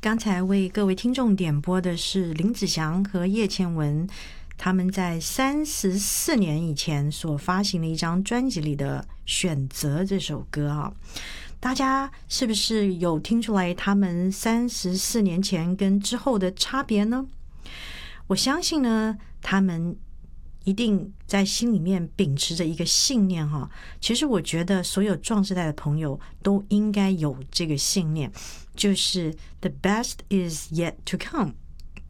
刚才为各位听众点播的是林子祥和叶倩文他们在34年以前所发行的一张专辑里的《选择》这首歌啊。大家是不是有听出来他们34年前跟之后的差别呢？我相信呢，他们一定在心里面秉持着一个信念哈。其实我觉得所有壮世代的朋友都应该有这个信念，就是 The best is yet to come，